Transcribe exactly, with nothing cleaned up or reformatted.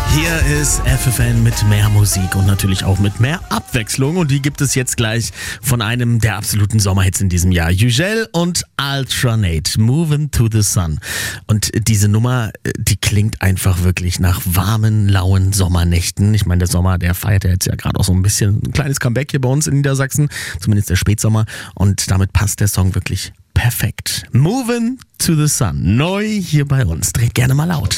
Hier ist F F N mit mehr Musik und natürlich auch mit mehr Abwechslung. Und die gibt es jetzt gleich von einem der absoluten Sommerhits in diesem Jahr. Yücel und Altranate, Moving to the Sun. Und diese Nummer, die klingt einfach wirklich nach warmen, lauen Sommernächten. Ich meine, der Sommer, der feiert ja jetzt ja gerade auch so ein bisschen ein kleines Comeback hier bei uns in Niedersachsen. Zumindest der Spätsommer. Und damit passt der Song wirklich perfekt. Moving to the Sun. Neu hier bei uns. Dreht gerne mal laut.